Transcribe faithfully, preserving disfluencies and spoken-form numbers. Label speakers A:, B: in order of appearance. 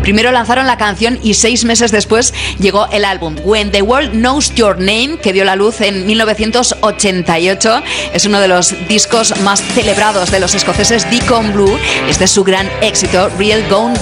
A: Primero lanzaron la canción y seis meses después llegó el álbum When the World Knows Your Name, que vio la luz en mil novecientos ochenta y ocho. Es uno de los discos más celebrados de los escoceses Deacon Blue. Este es su gran éxito, Real Gone